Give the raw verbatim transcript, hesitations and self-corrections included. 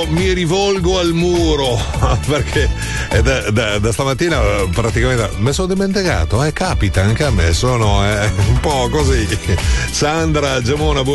mi rivolgo al muro perché da, da, da stamattina praticamente mi sono dimenticato, eh, capita anche a me, sono eh, un po' così. Sandra Gemona,